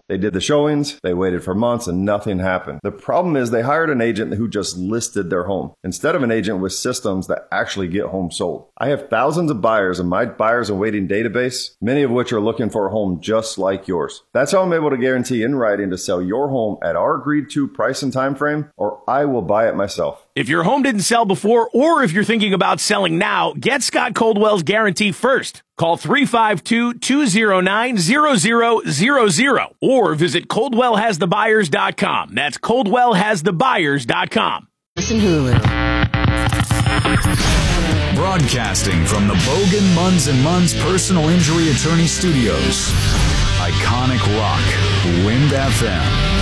They did the showings, they waited for months, and nothing happened. The problem is they hired an agent who just listed their home instead of an agent with systems that actually get homes sold. I have thousands of buyers in my buyers and waiting database, many of which are looking for a home just like yours. That's how I'm able to guarantee in writing to sell your home at our agreed to price and time frame, or I will buy it myself. If your home didn't sell before, or if you're thinking about selling now, get Scott Coldwell's guarantee first. Call 352-209-0000 or visit ColdwellHasTheBuyers.com. That's ColdwellHasTheBuyers.com. Listen Hulu. Broadcasting from the Bogan Munz & Munz Personal Injury Attorney Studios. Iconic Rock, Wind FM.